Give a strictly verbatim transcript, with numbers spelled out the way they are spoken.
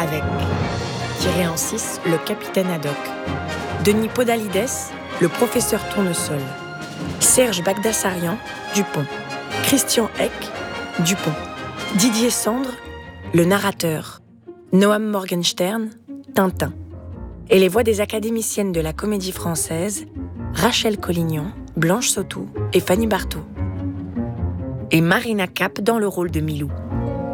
avec Thierry Ansys, le capitaine Haddock, Denis Podalides, le professeur Tournesol, Serge Bagdasarian, Dupont, Christian Eck, Dupont, Didier Sandre, le narrateur, Noam Morgenstern, Tintin, et les voix des académiciennes de la Comédie Française, Rachel Collignon, Blanche Sautou et Fanny Barthaud. Et Marina Kapp dans le rôle de Milou.